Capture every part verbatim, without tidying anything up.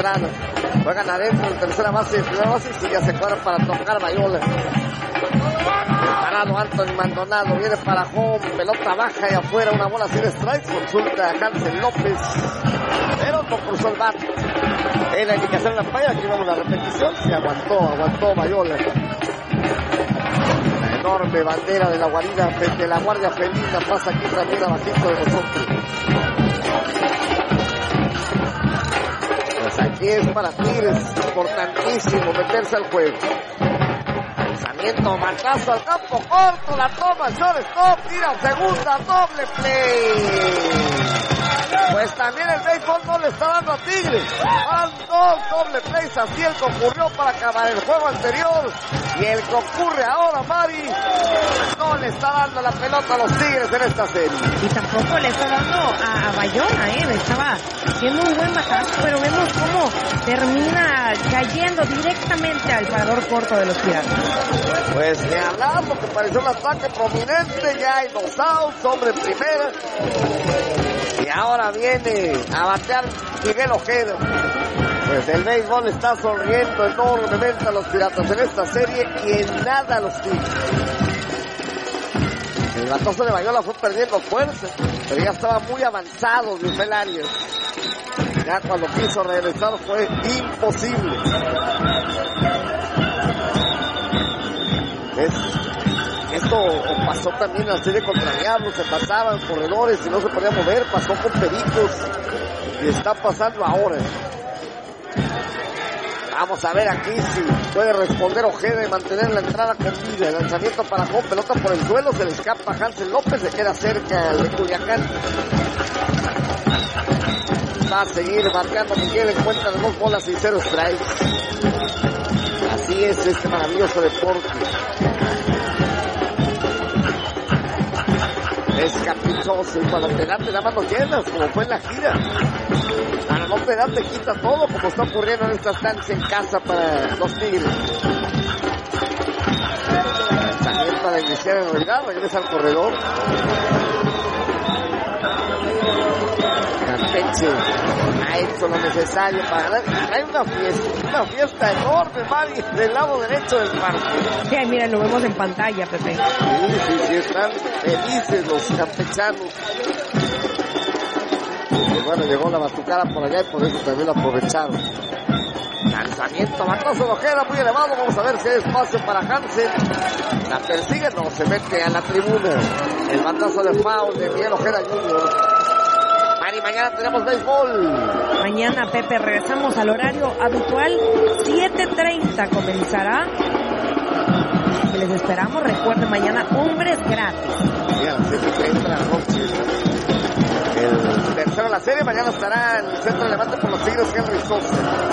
Estrada. Juegan adentro en tercera base y primera base y ya se cuadran para tocar Bayola. Parado Anthony Maldonado, viene para home, pelota baja y afuera, una bola sin strike, consulta a Hansen López, pero no cruzó el bat. En la indicación en la falla, aquí vamos a la repetición, se aguantó, aguantó Bayola. La enorme bandera de la guarida de la Guardia Felina pasa aquí también abajito de nosotros. Pues aquí es para Tigres, importantísimo meterse al juego. Lanzamiento, marcazo al campo corto, la toma, shortstop, tira segunda, doble play. Pues también el béisbol no le está dando a Tigres. Van dos doble plays, así el que ocurrió para acabar el juego anterior. Y el que ocurre ahora, Mari, no le está dando la pelota a los Tigres en esta serie. Y tampoco le está dando a, a Bayona, ¿eh? Estaba haciendo un buen batazo, pero vemos cómo termina cayendo directamente al parador corto de los Piratas. Pues ni hablar, porque pareció un ataque prominente, ya hay dos outs, hombre en primera. Y ahora viene a batear Miguel Ojeda. Pues el béisbol está sonriendo enormemente a los Piratas en esta serie y en nada a los Tigres. El batazo de Bayola fue perdiendo fuerza, pero ya estaba muy avanzado Luis Arias. Ya cuando quiso regresar fue imposible. Es... Esto pasó también en la serie contra Diablos, se pasaban corredores y no se podía mover, pasó con Pericos y está pasando ahora. Vamos a ver aquí si puede responder Ojeda y mantener la entrada con vida. El lanzamiento para home, pelota por el suelo, se le escapa Hansen López, se queda cerca de Culiacán. Va a seguir marcando Miguel en cuenta de dos bolas y cero strikes. Así es este maravilloso deporte. Es caprichoso y cuando te da, te da manos llenas, como fue en la gira. Para no te da, te quita todo, como está ocurriendo en esta estancia en casa para los Tigres. También para iniciar en realidad, regresa al corredor. Campeche ha hecho lo necesario para ganar. Hay una fiesta, una fiesta enorme, Mari, del lado derecho del parque. Sí, mira, lo vemos en pantalla, Pepe. Sí, sí, sí, están felices los campechanos. Y bueno, llegó la batucada por allá y por eso también lo aprovecharon. Lanzamiento, batazo de Ojeda muy elevado. Vamos a ver si hay espacio para Hansen. La persigue, no, se mete a la tribuna. El batazo de foul de Miguel Ojeda junior Y mañana tenemos béisbol. Mañana, Pepe, regresamos al horario habitual. siete treinta comenzará. Y les esperamos. Recuerden, mañana hombres gratis. Sí, a las siete treinta de la noche. El tercero de la serie. Mañana estará en el centro de Levante por los Tigres Henry Sosa.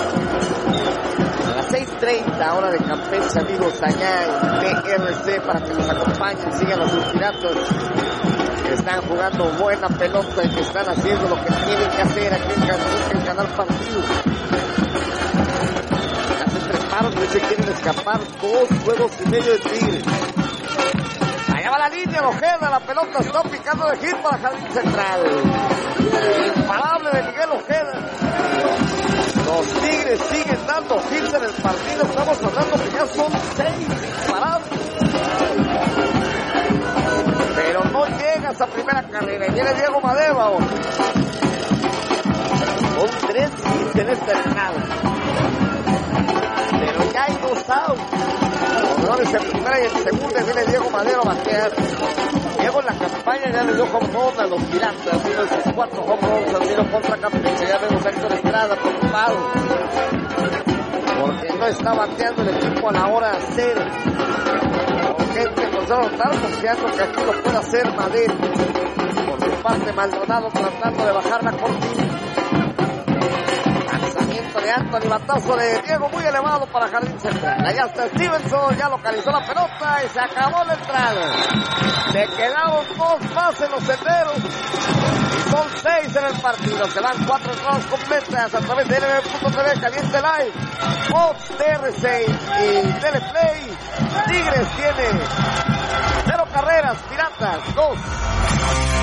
A las seis treinta, hora de Campeche, amigos, allá en T R C, para que nos acompañen, sigan los Piratas. Están jugando buena pelota y que están haciendo lo que tienen que hacer aquí en Cancún, que es ganar partidos. Hace tres paros y se quieren escapar dos juegos y medio de Tigres. Allá va la línea, Ojeda, la pelota está picando de hit para Jardín Central. Imparable de Miguel Ojeda. Los Tigres siguen dando hits en el partido, estamos hablando que ya son seis disparados. Pero no llega a esa primera carrera. Y viene Diego Madeva ahora. Son tres hits en esta entrada. Pero ya hay dos outs. Corredores en primera y en segunda. Viene Diego Madeva a batear. Diego en la campaña ya le dio home run a los Piratas. Tiene esos cuatro home runs al tiro contra Campeche. Ya vemos a Héctor Estrada preocupado. Porque no está bateando el equipo a la hora cero. Gente nos va a notar confiando que aquí lo puede hacer Madero. Por su parte, Maldonado tratando de bajar la cortina. Lanzamiento de Anthony, batazo de Diego muy elevado para Jardín Central. Allá está Stevenson, ya localizó la pelota y se acabó la entrada. Se quedaron dos más en los senderos. Y son seis en el partido. Se van cuatro entradas completas a través de N B punto T V, Caliente Live, Fox, T R seis y Teleplay. Tigres tiene cero carreras, Piratas dos.